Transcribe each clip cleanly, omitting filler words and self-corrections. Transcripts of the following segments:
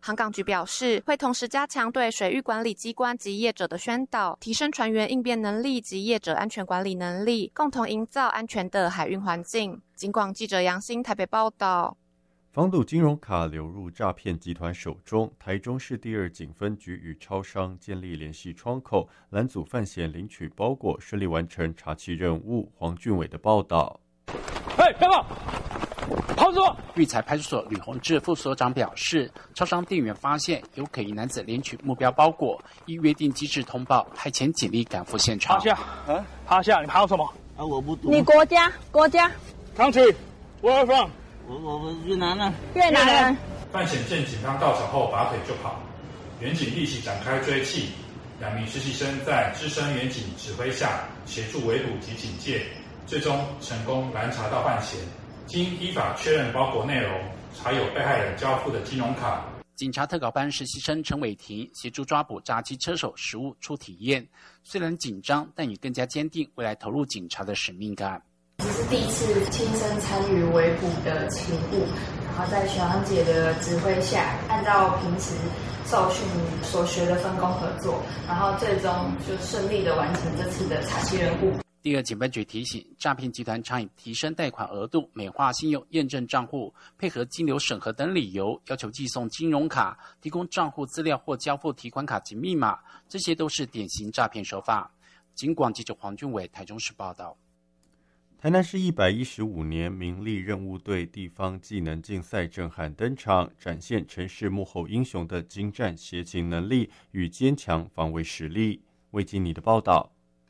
航港局表示，会同时加强对水域管理机关及业者的宣导，提升船员应变能力及业者安全管理能力，共同营造安全的海运环境。警广记者杨欣台北报道。 防堵金融卡流入诈骗集团手中，台中市第2警分局与超商建立联系窗口，拦阻犯嫌领取包裹，顺利完成查缉任务。黄俊伟的报道。 干嘛？跑什么？ 育才派出所吕宏志副所长表示，超商店员发现有可疑男子领取目标包裹，依约定机制通报，派遣警力赶赴现场。 趴下，趴下！你爬什么？ 我不懂。 你国家 ？Country, where are you from？ 我越南人。 越南人。 犯嫌见警方到场后拔腿就跑，员警立即展开追缉，2名实习生在资深员警指挥下协助围捕及警戒，最终成功拦查到犯嫌。经依法确认包裹内容，查有被害人交付的金融卡。 警察特稿班实习生陈伟霆协助抓捕诈欺车手实务初体验，虽然紧张，但也更加坚定未来投入警察的使命感。 这是第一次亲身参与围捕的勤务，然后在学长姐的指挥下，按照平时受训所学的分工合作，然后最终就顺利的完成这次的查缉任务。 第2警分局提醒，诈骗集团常以提升贷款额度、美化信用验证账户、配合金流审核等理由，要求寄送金融卡、提供账户资料或交付提款卡及密码，这些都是典型诈骗手法。警广记者黄俊伟台中市报道。 台南市115年民力任务队地方技能竞赛震撼登场，展现城市幕后英雄的精湛协勤能力与坚强防卫实力。魏经理的报道。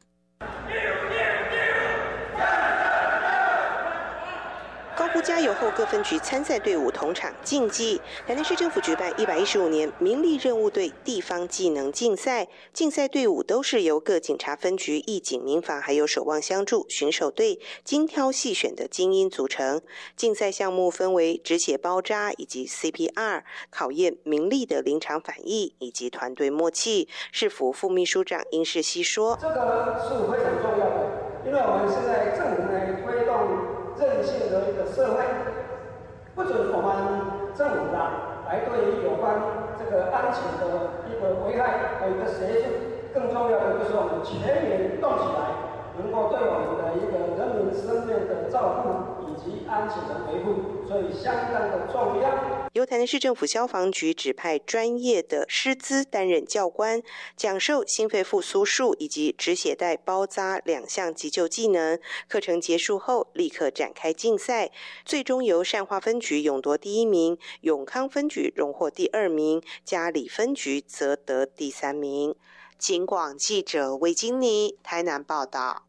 高呼加油后，各分局参赛队伍同场竞技。台南市政府举办115年民力任务队地方技能竞赛，竞赛队伍都是由各警察分局、义警、民防还有守望相助巡守队精挑细选的精英组成。竞赛项目分为止血包扎以及 CPR， 考验民力的临场反应以及团队默契。市府副秘书长殷世熙说：“ 这个是非常重要的，因为我们现在政府呢推动韧性的一个社会，不准我们政府来对于有关这个安全的一个危害的一个协助，更重要的就是我们全员动起来，能够对我们的一个人民生命的照顾以及安全的维护，所以相当的重要。” 由台南市政府消防局指派专业的师资担任教官，讲授心肺复苏术以及止血带包扎2项急救技能。课程结束后，立刻展开竞赛，最终由善化分局勇夺第1名，永康分局荣获第2名，嘉里分局则得第3名。警广记者魏金妮台南报道。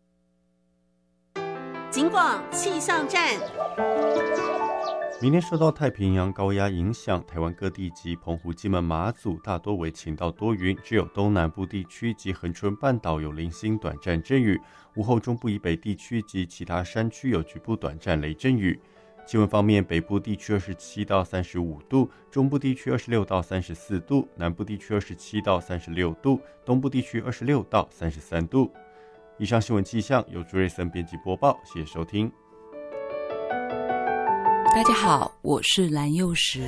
警广气象站。 明天受到太平洋高压影响，台湾各地及澎湖、金门、马祖大多为晴到多云，只有东南部地区及恒春半岛有零星短暂阵雨。午后中部以北地区及其他山区有局部短暂雷阵雨。气温方面，北部地区27到35度，中部地区26到34度，南部地区27到36度，东部地区26到33度。以上新闻气象由朱瑞森编辑播报，谢谢收听。 大家好，我是蓝幼时。